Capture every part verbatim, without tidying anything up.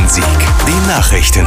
Rhein-Sieg. Die Nachrichten.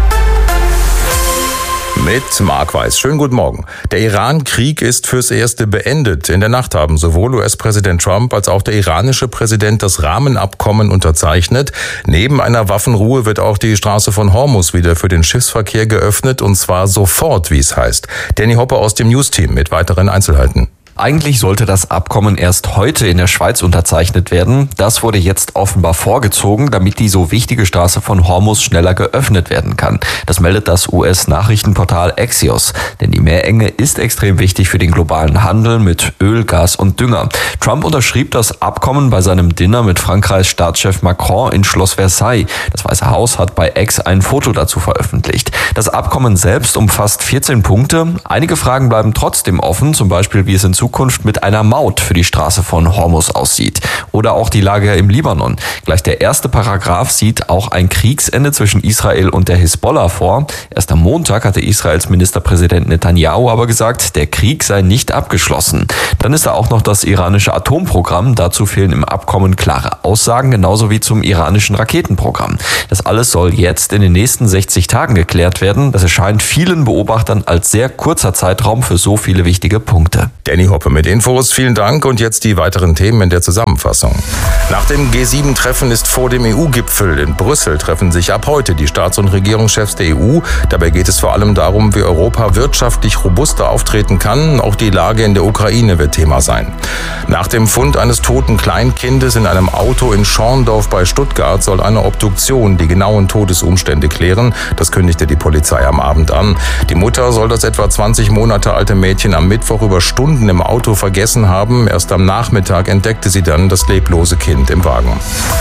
Mit Marc Weiß. Schönen guten Morgen. Der Iran-Krieg ist fürs Erste beendet. In der Nacht haben sowohl U S-Präsident Trump als auch der iranische Präsident das Rahmenabkommen unterzeichnet. Neben einer Waffenruhe wird auch die Straße von Hormuz wieder für den Schiffsverkehr geöffnet, und zwar sofort, wie es heißt. Danny Hoppe aus dem News-Team mit weiteren Einzelheiten. Eigentlich sollte das Abkommen erst heute in der Schweiz unterzeichnet werden. Das wurde jetzt offenbar vorgezogen, damit die so wichtige Straße von Hormuz schneller geöffnet werden kann. Das meldet das U S-Nachrichtenportal Axios. Denn die Meerenge ist extrem wichtig für den globalen Handel mit Öl, Gas und Dünger. Trump unterschrieb das Abkommen bei seinem Dinner mit Frankreichs Staatschef Macron in Schloss Versailles. Das Weiße Haus hat bei X ein Foto dazu veröffentlicht. Das Abkommen selbst umfasst vierzehn Punkte. Einige Fragen bleiben trotzdem offen, zum Beispiel wie es in Zukunft mit einer Maut für die Straße von Hormuz aussieht. Oder auch die Lage im Libanon. Gleich der erste Paragraph sieht auch ein Kriegsende zwischen Israel und der Hisbollah vor. Erst am Montag hatte Israels Ministerpräsident Netanyahu aber gesagt, der Krieg sei nicht abgeschlossen. Dann ist da auch noch das iranische Atomprogramm. Dazu fehlen im Abkommen klare Aussagen, genauso wie zum iranischen Raketenprogramm. Das alles soll jetzt in den nächsten sechzig Tagen geklärt werden. Das erscheint vielen Beobachtern als sehr kurzer Zeitraum für so viele wichtige Punkte. Danny Hoppe mit Infos, vielen Dank, und jetzt die weiteren Themen in der Zusammenfassung. Nach dem G sieben Treffen ist vor dem E U-Gipfel in Brüssel treffen sich ab heute die Staats- und Regierungschefs der E U. Dabei geht es vor allem darum, wie Europa wirtschaftlich robuster auftreten kann. Auch die Lage in der Ukraine wird Thema sein. Nach dem Fund eines toten Kleinkindes in einem Auto in Schorndorf bei Stuttgart soll eine Obduktion die genauen Todesumstände klären. Das kündigte die Polizei am Abend an. Die Mutter soll das etwa zwanzig Monate alte Mädchen am Mittwoch über Stunden im Auto vergessen haben. Erst am Nachmittag entdeckte sie dann das leblose Kind im Wagen.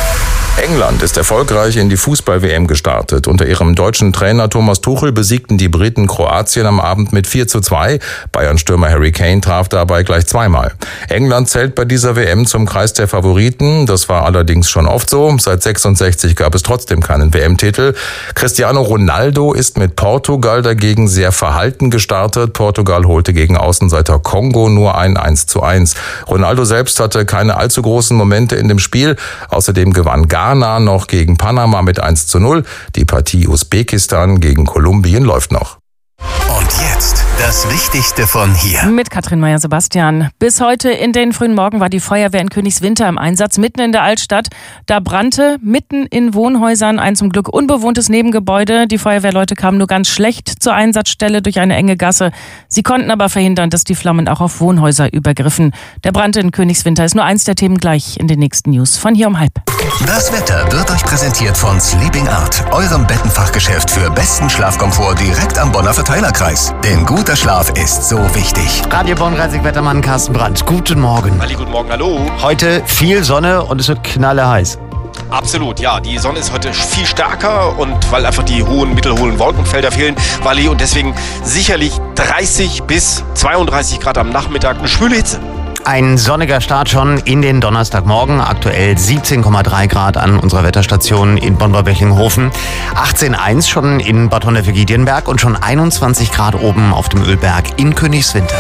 England ist erfolgreich in die Fußball-W M gestartet. Unter ihrem deutschen Trainer Thomas Tuchel besiegten die Briten Kroatien am Abend mit vier zu zwei. Bayern-Stürmer Harry Kane traf dabei gleich zweimal. England zählt bei dieser W M zum Kreis der Favoriten. Das war allerdings schon oft so. Seit sechsundsechzig gab es trotzdem keinen W M-Titel. Cristiano Ronaldo ist mit Portugal dagegen sehr verhalten gestartet. Portugal holte gegen Außenseiter Kongo nur ein eins zu eins. Ronaldo selbst hatte keine allzu großen Momente in dem Spiel. Außerdem gewann Ghana noch gegen Panama mit eins zu null. Die Partie Usbekistan gegen Kolumbien läuft noch. Und jetzt das Wichtigste von hier. Mit Katrin Meyer-Sebastian. Bis heute in den frühen Morgen war die Feuerwehr in Königswinter im Einsatz, mitten in der Altstadt. Da brannte mitten in Wohnhäusern ein zum Glück unbewohntes Nebengebäude. Die Feuerwehrleute kamen nur ganz schlecht zur Einsatzstelle durch eine enge Gasse. Sie konnten aber verhindern, dass die Flammen auch auf Wohnhäuser übergriffen. Der Brand in Königswinter ist nur eins der Themen gleich in den nächsten News. Von hier um halb. Das Wetter wird euch präsentiert von Sleeping Art, eurem Bettenfachgeschäft für besten Schlafkomfort direkt am Bonner Verteilerkreis. Denn guter Schlaf ist so wichtig. Radio Bonn-Rhein-Sieg-Wettermann Carsten Brandt. Guten Morgen. Halli, guten Morgen, hallo. Heute viel Sonne und es wird knalleheiß. Absolut, ja. Die Sonne ist heute viel stärker, und weil einfach die hohen, mittelhohen Wolkenfelder fehlen, Wally, und deswegen sicherlich dreißig bis zweiunddreißig Grad am Nachmittag, eine schwüle Hitze. Ein sonniger Start schon in den Donnerstagmorgen. Aktuell siebzehn Komma drei Grad an unserer Wetterstation in Bonn-Bechinghofen. achtzehn Komma eins schon in Bad Honnef-Giedienberg und schon einundzwanzig Grad oben auf dem Ölberg in Königswinter.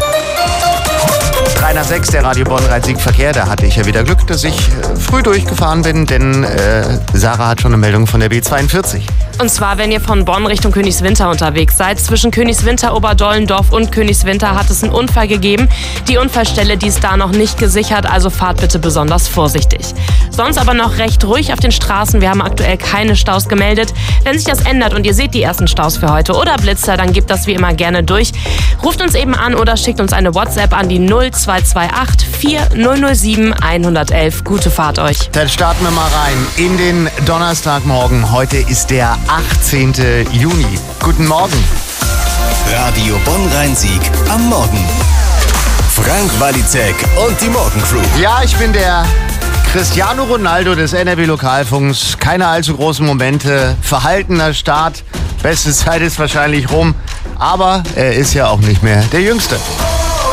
drei nach sechs, der Radio Bonn-Rhein-Sieg-Verkehr. Da hatte ich ja wieder Glück, dass ich äh, früh durchgefahren bin, denn äh, Sarah hat schon eine Meldung von der B zweiundvierzig. Und zwar, wenn ihr von Bonn Richtung Königswinter unterwegs seid. Zwischen Königswinter, Oberdollendorf und Königswinter hat es einen Unfall gegeben. Die Unfallstelle, die ist da noch nicht gesichert, also fahrt bitte besonders vorsichtig. Sonst aber noch recht ruhig auf den Straßen. Wir haben aktuell keine Staus gemeldet. Wenn sich das ändert und ihr seht die ersten Staus für heute oder Blitzer, dann gebt das wie immer gerne durch. Ruft uns eben an oder schickt uns eine WhatsApp an die null zwei zwei acht vier null null sieben eins eins eins. Gute Fahrt euch. Dann starten wir mal rein in den Donnerstagmorgen. Heute ist der achtzehnten Juni. Guten Morgen. Radio Bonn-Rhein-Sieg am Morgen. Frank Walizek und die Morgencrew. Ja, ich bin der Cristiano Ronaldo des N R W-Lokalfunks. Keine allzu großen Momente. Verhaltener Start. Beste Zeit ist wahrscheinlich rum. Aber er ist ja auch nicht mehr der Jüngste.